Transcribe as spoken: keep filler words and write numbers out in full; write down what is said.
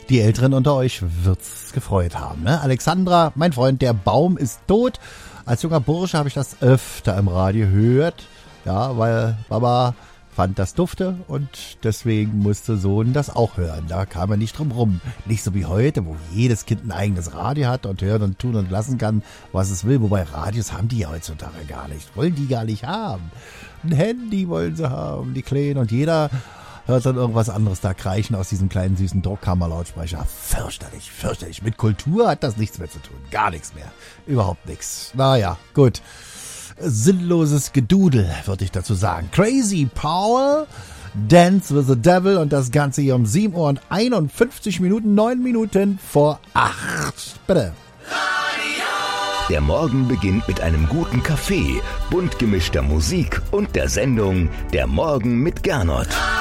Die Älteren unter euch wird's gefreut haben, ne? Alexandra, mein Freund, der Baum ist tot. Als junger Bursche habe ich das öfter im Radio gehört. Ja, weil Baba fand das dufte und deswegen musste Sohn das auch hören. Da kam er nicht drum rum. Nicht so wie heute, wo jedes Kind ein eigenes Radio hat und hören und tun und lassen kann, was es will. Wobei Radios haben die ja heutzutage gar nicht. Wollen die gar nicht haben. Ein Handy wollen sie haben, die Kleinen. Und jeder hört dann irgendwas anderes da kreischen aus diesem kleinen süßen Druckkammerlautsprecher. Fürchterlich, fürchterlich. Mit Kultur hat das nichts mehr zu tun. Gar nichts mehr. Überhaupt nichts. Naja, gut. Sinnloses Gedudel, würde ich dazu sagen. Crazy Paul, Dance with the Devil und das Ganze hier um sieben Uhr und einundfünfzig Minuten, neun Minuten vor acht. Bitte. Der Morgen beginnt mit einem guten Kaffee, bunt gemischter Musik und der Sendung Der Morgen mit Gernot.